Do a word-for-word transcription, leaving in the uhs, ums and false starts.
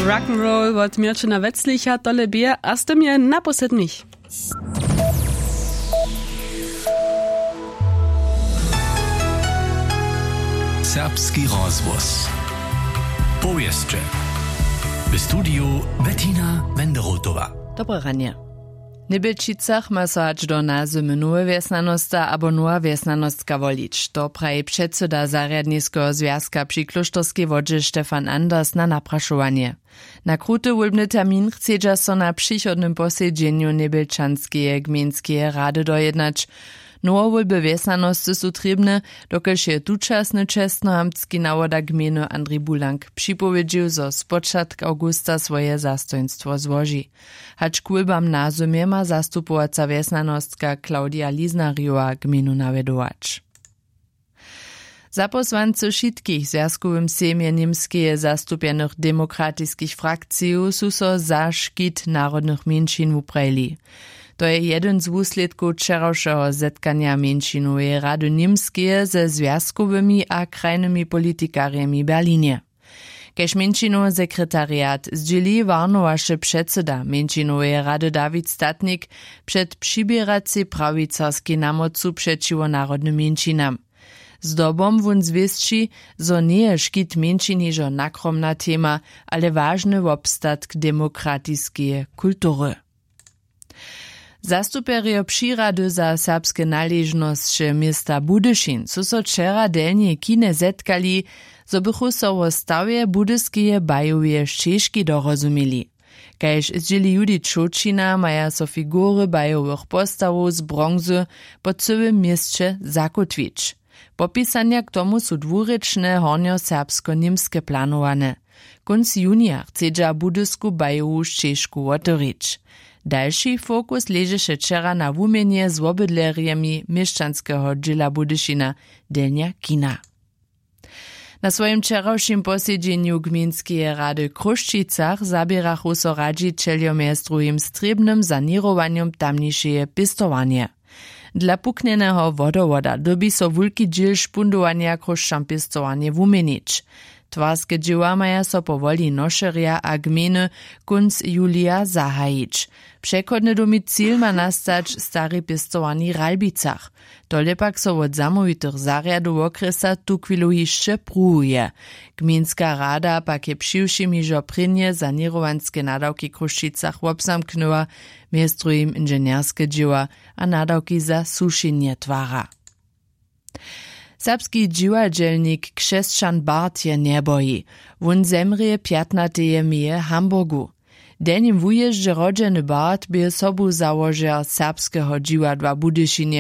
Rock'n'Roll od Mirčina Wetzlicha, tole bie, a s tym je naposled mich. Serbski rozgłos. Powieszcze. W studiu Bettina Wenderotowa. Dobre ranie. W Nebelčicach ma so hač do nazy minuje wjesnanosta abo nowa wjesnanostka wolić. To praje předseda zarjadniskiego związka przy Kloštorskiej wodzie Stefan Anders na napraszowanie. Na króty wólbny termin chcedza so na przychodnym posiedzeniu Nebelčanskiej gminskie rady dojednać. Nowe wólby wjesnanosty są trybne, dokelž je tučasny čestnohamtski nawoda gminy Andrzej Bulank připowiedził, zo z początku augusta swoje zastojnstwo złoży. Hacz k wólbam na zimie ma zastupowaca wjesnanostka Klaudia Liznariowa gminu nawiedować. Zaposłancy wszystkich związkowym sejmie niemskie zastupionych demokratyckich frakcji są so za szkit narodnych mniejszyn uprejli. To je jeden z wusledków wczorajszego zetkania mniejszynowej Rady Niemskie ze związkowymi a krajnymi politykariami w Berlinie. Kež mniejszynowy sekretariat zdzieli warnowaše předseda mniejszynowej Rady Dawid Statnik przed przybieracej prawicarskiej namocu przeciwo narodnym mniejszynam. Z dobom wun zwiestči, zo nie je škit mniejszyn hižo nakromna tema, ale ważny obstatk demokratiskiej kultury. Zastuperio přírady za serbske naležnosće miesta Budyšin su so včera delnie kine zetkali, zo bychu so o stavje budyskeje bajowe ščeški dorozumili. Kaž zdjeli Judith Čočina maja so figury bajowych postawów z bronzy po całym mieście zakotwić. Popisania k tomu su dwurečne hornjo-serbsko-niemskie planowane. Konc junia chcedza budysku bajową ščešku otorić. Dalszy fokus leży się wczera na wumienie z obydleriami mieszczanskeho dżila Budyšina, delnia kina. Na swoim wczorajszym posiedzeniu gminskie rady Kruščicach zabierachu so radzicielom z drugim strebnym sanirowaniom tamniejszej pistowanie. Dla pukneného wodowoda dobi so wulki dżil špundowania kruščan pistowanie wumienić. Twarske dzieła maja so powoli nošeria a gminy kunc julia zahajić. Przechodny domicil ma nastać stary pistowani Ralbicach. Tole pak so od zamówitych zariadów okresa tu chwilu jeszcze pruhuje. Gminska rada pak je přiwšim iżo prynie sanirowanskie nadawki Kruščicach obzamknęła, między drugim inżynierskie dzieła a nadawki za sušenje twara. Serbski dziwadzielnik Krzeszczan Bart je nieboji. Wun zemrije piętnateje mije Hamburgu. Denim wujeździe rodzeny Bart by sobu założył serbskiego dziwadła Budyšinie